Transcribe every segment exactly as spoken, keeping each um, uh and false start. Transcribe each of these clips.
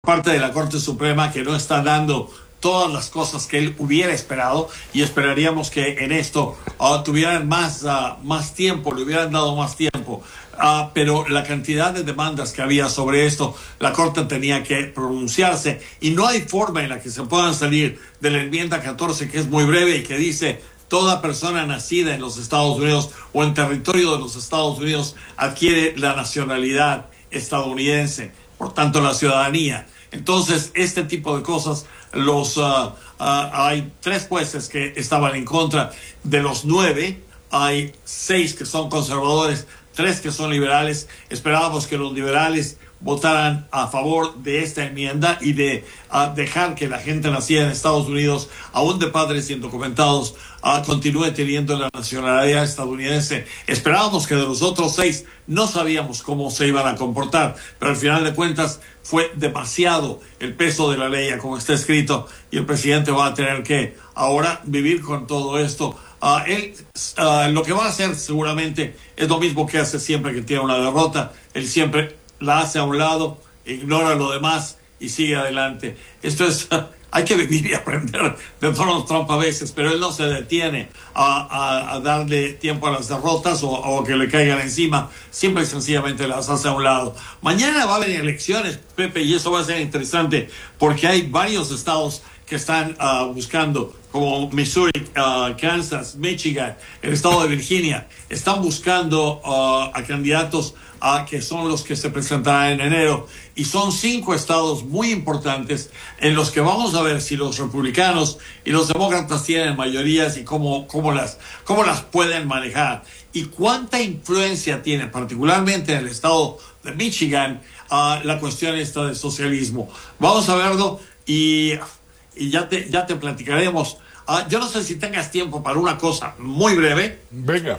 parte de la Corte Suprema, que no está dando todas las cosas que él hubiera esperado, y esperaríamos que en esto uh, tuvieran más, uh, más tiempo, le hubieran dado más tiempo. Uh, pero la cantidad de demandas que había sobre esto, la Corte tenía que pronunciarse, y no hay forma en la que se puedan salir de la enmienda catorce, que es muy breve y que dice: toda persona nacida en los Estados Unidos o en territorio de los Estados Unidos adquiere la nacionalidad estadounidense, por tanto la ciudadanía. Entonces, este tipo de cosas, los uh, uh, hay tres jueces que estaban en contra. De los nueve, hay seis que son conservadores, tres que son liberales. Esperábamos que los liberales votaran a favor de esta enmienda y de uh, dejar que la gente nacida en Estados Unidos, aún de padres indocumentados, uh, continúe teniendo la nacionalidad estadounidense. Esperábamos que de los otros seis no sabíamos cómo se iban a comportar, pero al final de cuentas fue demasiado el peso de la ley como está escrito, y el presidente va a tener que ahora vivir con todo esto. Uh, él uh, lo que va a hacer seguramente es lo mismo que hace siempre que tiene una derrota. Él siempre la hace a un lado, ignora lo demás y sigue adelante. Esto es, uh, hay que vivir y aprender de Donald Trump a veces, pero él no se detiene a, a, a darle tiempo a las derrotas o, o que le caigan encima. Siempre y sencillamente las hace a un lado. Mañana va a haber elecciones, Pepe, y eso va a ser interesante porque hay varios estados que están uh, buscando, como Missouri, uh, Kansas, Michigan, el estado de Virginia, están buscando uh, a candidatos uh, que son los que se presentarán en enero. Y son cinco estados muy importantes en los que vamos a ver si los republicanos y los demócratas tienen mayorías y cómo, cómo, las, cómo las pueden manejar. Y cuánta influencia tiene, particularmente en el estado de Michigan, uh, la cuestión esta del socialismo. Vamos a verlo y... y ya te, ya te platicaremos. Uh, yo no sé si tengas tiempo para una cosa muy breve. Venga.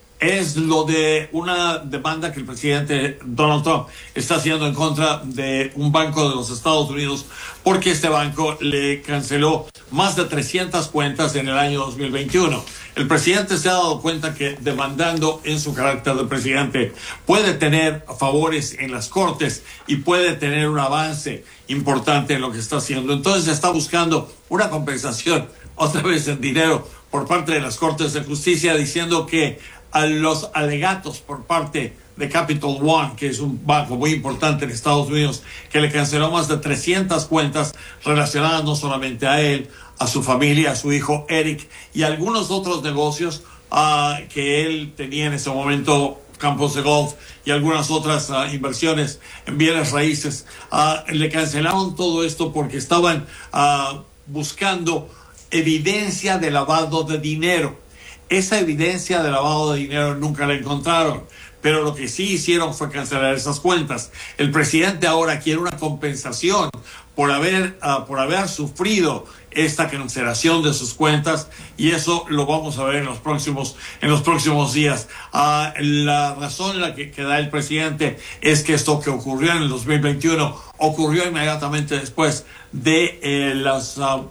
Es lo de una demanda que el presidente Donald Trump está haciendo en contra de un banco de los Estados Unidos, porque este banco le canceló más de trescientas cuentas en el año dos mil veintiuno. El presidente se ha dado cuenta que demandando en su carácter de presidente puede tener favores en las cortes y puede tener un avance importante en lo que está haciendo. Entonces está buscando una compensación, otra vez en dinero, por parte de las Cortes de Justicia, diciendo que a los alegatos por parte de Capital One, que es un banco muy importante en Estados Unidos, que le canceló más de trescientas cuentas relacionadas no solamente a él, a su familia, a su hijo Eric y a algunos otros negocios uh, que él tenía en ese momento, campos de golf y algunas otras uh, inversiones en bienes raíces. Uh, le cancelaron todo esto porque estaban uh, buscando evidencia de lavado de dinero. Esa evidencia de lavado de dinero nunca la encontraron, pero lo que sí hicieron fue cancelar esas cuentas. El presidente ahora quiere una compensación por haber, uh, por haber sufrido esta cancelación de sus cuentas, y eso lo vamos a ver en los próximos, en los próximos días. Uh, la razón en la que, que da el presidente es que esto que ocurrió en el dos mil veintiuno ocurrió inmediatamente después de eh, las... Uh,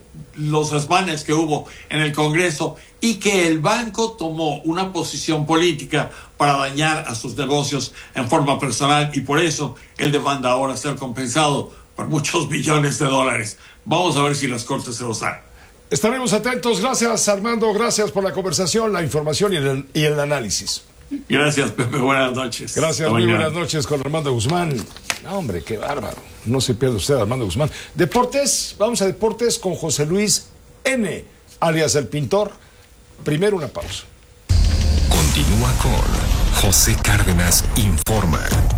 los desmanes que hubo en el Congreso, y que el banco tomó una posición política para dañar a sus negocios en forma personal, y por eso él demanda ahora ser compensado por muchos millones de dólares. Vamos a ver si las cortes se los dan. Estaremos atentos. Gracias, Armando. Gracias por la conversación, la información y el, y el análisis. Gracias, Pepe. Buenas noches. Gracias, muy buenas noches con Armando Guzmán. No, hombre, qué bárbaro. No se pierda usted, Armando Guzmán. Deportes, vamos a deportes con José Luis N., alias El Pintor. Primero una pausa. Continúa con José Cárdenas Informa.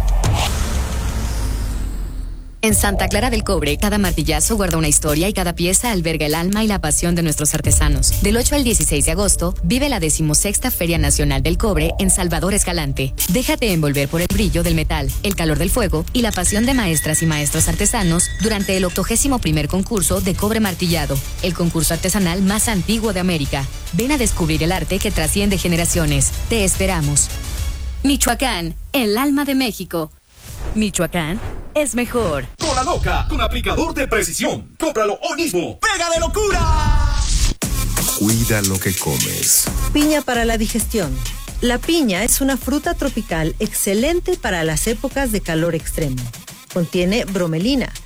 En Santa Clara del Cobre, cada martillazo guarda una historia y cada pieza alberga el alma y la pasión de nuestros artesanos. Del ocho al dieciséis de agosto, vive la decimosexta Feria Nacional del Cobre en Salvador Escalante. Déjate envolver por el brillo del metal, el calor del fuego y la pasión de maestras y maestros artesanos durante el octogésimo primer concurso de cobre martillado, el concurso artesanal más antiguo de América. Ven a descubrir el arte que trasciende generaciones. Te esperamos. Michoacán, el alma de México. Michoacán es mejor. Cola Loca, con aplicador de precisión. Cómpralo hoy mismo. ¡Pega de locura! Cuida lo que comes. Piña para la digestión. La piña es una fruta tropical excelente para las épocas de calor extremo. Contiene bromelina,